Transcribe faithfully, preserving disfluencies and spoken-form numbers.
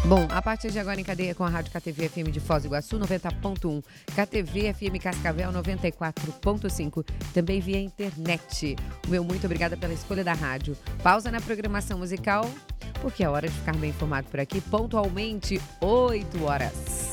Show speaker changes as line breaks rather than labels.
Bom, a partir de agora em cadeia com a Rádio K T V F M de Foz do Iguaçu, noventa ponto um, K T V F M Cascavel, noventa e quatro ponto cinco, também via internet. O meu muito obrigada pela escolha da rádio. Pausa na programação musical, porque é hora de ficar bem informado por aqui, pontualmente oito horas.